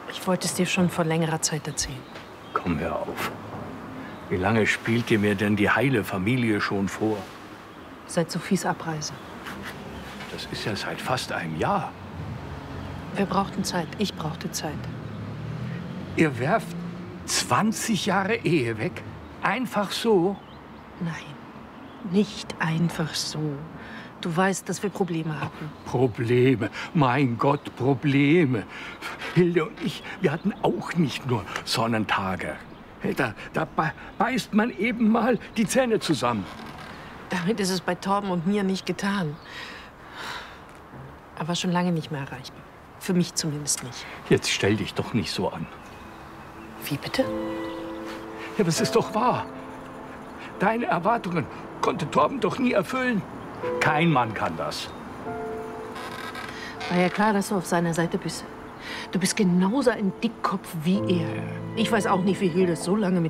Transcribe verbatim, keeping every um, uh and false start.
Ich wollte es dir schon vor längerer Zeit erzählen. Komm, hör auf. Wie lange spielt ihr mir denn die heile Familie schon vor? Seit Sophies Abreise. Das ist ja seit fast einem Jahr. Wir brauchten Zeit. Ich brauchte Zeit. Ihr werft zwanzig Jahre Ehe weg? Einfach so? Nein, nicht einfach so. Du weißt, dass wir Probleme hatten. Probleme, mein Gott, Probleme. Hilde und ich, wir hatten auch nicht nur Sonnentage. Da, da beißt man eben mal die Zähne zusammen. Damit ist es bei Torben und mir nicht getan. Aber schon lange nicht mehr erreichbar. Für mich zumindest nicht. Jetzt stell dich doch nicht so an. Wie bitte? Ja, das ist doch wahr. Deine Erwartungen konnte Torben doch nie erfüllen. Kein Mann kann das. War ja klar, dass du auf seiner Seite bist. Du bist genauso ein Dickkopf wie er. Ich weiß auch nicht, wie Hilde so lange mit